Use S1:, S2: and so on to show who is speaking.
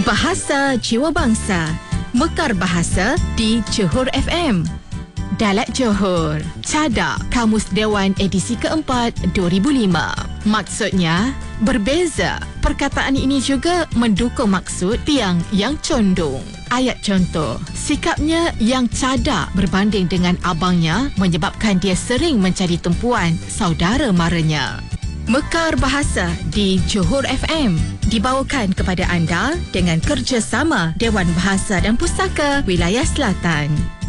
S1: Bahasa Jiwa Bangsa, Mekar Bahasa di Johor FM. Dalat Johor, Cadak Kamus Dewan edisi keempat 2005. Maksudnya, berbeza. Perkataan ini juga mendukung maksud tiang yang condong. Ayat contoh, sikapnya yang cadak berbanding dengan abangnya menyebabkan dia sering mencari tumpuan saudara maranya. Mekar Bahasa di Johor FM dibawakan kepada anda dengan kerjasama Dewan Bahasa dan Pustaka Wilayah Selatan.